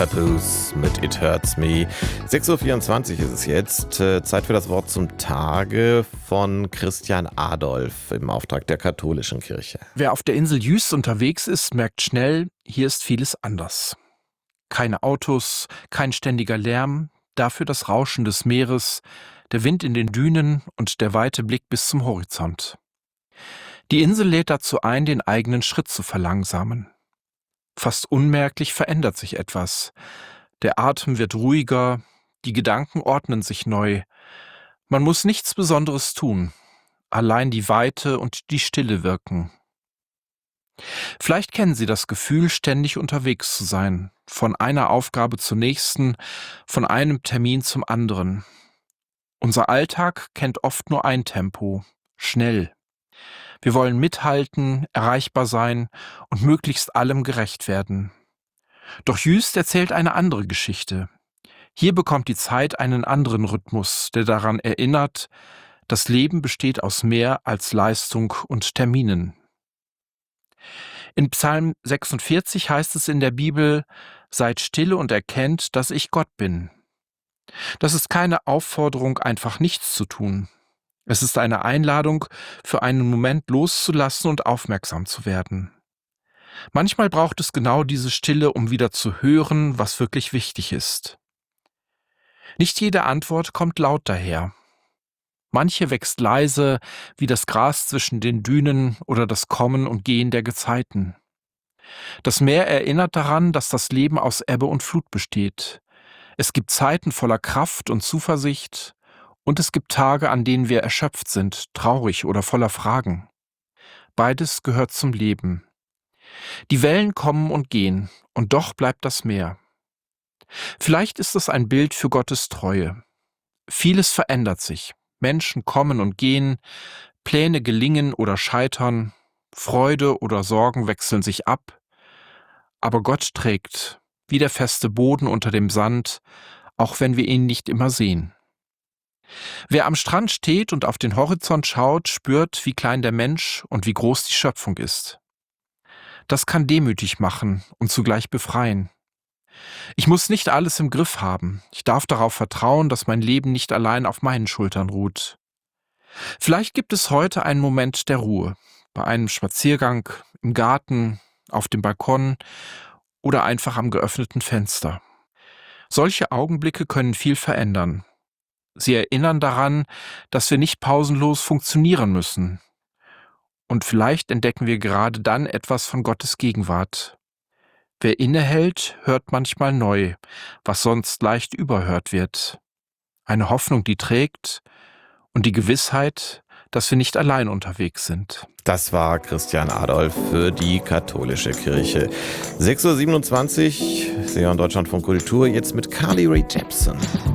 Papoose mit It Hurts Me. 6.24 Uhr ist es jetzt. Zeit für das Wort zum Tage von Christian Adolf im Auftrag der katholischen Kirche. Wer auf der Insel Jüst unterwegs ist, merkt schnell, hier ist vieles anders. Keine Autos, kein ständiger Lärm, dafür das Rauschen des Meeres, der Wind in den Dünen und der weite Blick bis zum Horizont. Die Insel lädt dazu ein, den eigenen Schritt zu verlangsamen. Fast unmerklich verändert sich etwas. Der Atem wird ruhiger, die Gedanken ordnen sich neu. Man muss nichts Besonderes tun. Allein die Weite und die Stille wirken. Vielleicht kennen Sie das Gefühl, ständig unterwegs zu sein, von einer Aufgabe zur nächsten, von einem Termin zum anderen. Unser Alltag kennt oft nur ein Tempo, schnell. Wir wollen mithalten, erreichbar sein und möglichst allem gerecht werden. Doch Jüst erzählt eine andere Geschichte. Hier bekommt die Zeit einen anderen Rhythmus, der daran erinnert, das Leben besteht aus mehr als Leistung und Terminen. In Psalm 46 heißt es in der Bibel: Seid stille und erkennt, dass ich Gott bin. Das ist keine Aufforderung, einfach nichts zu tun. Es ist eine Einladung, für einen Moment loszulassen und aufmerksam zu werden. Manchmal braucht es genau diese Stille, um wieder zu hören, was wirklich wichtig ist. Nicht jede Antwort kommt laut daher. Manche wächst leise, wie das Gras zwischen den Dünen oder das Kommen und Gehen der Gezeiten. Das Meer erinnert daran, dass das Leben aus Ebbe und Flut besteht. Es gibt Zeiten voller Kraft und Zuversicht, und es gibt Tage, an denen wir erschöpft sind, traurig oder voller Fragen. Beides gehört zum Leben. Die Wellen kommen und gehen, und doch bleibt das Meer. Vielleicht ist es ein Bild für Gottes Treue. Vieles verändert sich. Menschen kommen und gehen, Pläne gelingen oder scheitern, Freude oder Sorgen wechseln sich ab. Aber Gott trägt, wie der feste Boden unter dem Sand, auch wenn wir ihn nicht immer sehen. Wer am Strand steht und auf den Horizont schaut, spürt, wie klein der Mensch und wie groß die Schöpfung ist. Das kann demütig machen und zugleich befreien. Ich muss nicht alles im Griff haben. Ich darf darauf vertrauen, dass mein Leben nicht allein auf meinen Schultern ruht. Vielleicht gibt es heute einen Moment der Ruhe, bei einem Spaziergang, im Garten, auf dem Balkon oder einfach am geöffneten Fenster. Solche Augenblicke können viel verändern. Sie erinnern daran, dass wir nicht pausenlos funktionieren müssen. Und vielleicht entdecken wir gerade dann etwas von Gottes Gegenwart. Wer innehält, hört manchmal neu, was sonst leicht überhört wird. Eine Hoffnung, die trägt, und die Gewissheit, dass wir nicht allein unterwegs sind. Das war Christian Adolf für die katholische Kirche. 6.27 Uhr, Sie hören Deutschlandfunk Kultur, jetzt mit Carly Rae Jepsen.